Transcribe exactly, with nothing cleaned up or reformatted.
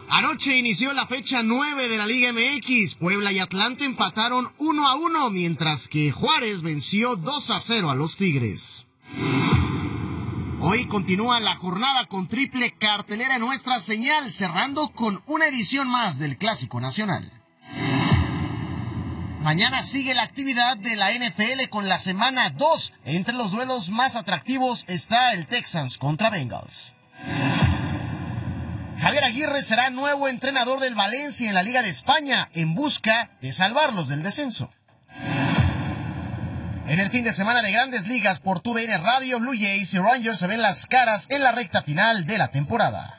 Anoche inició la fecha nueve de la Liga M X. Puebla y Atlante empataron uno a uno, mientras que Juárez venció dos a cero a los Tigres. Hoy continúa la jornada con triple cartelera en nuestra señal, cerrando con una edición más del Clásico Nacional. Mañana sigue la actividad de la N F L con la semana dos. Entre los duelos más atractivos está el Texans contra Bengals. Javier Aguirre será nuevo entrenador del Valencia en la Liga de España en busca de salvarlos del descenso. En el fin de semana de Grandes Ligas por TUDN Radio, Blue Jays y Rangers se ven las caras en la recta final de la temporada.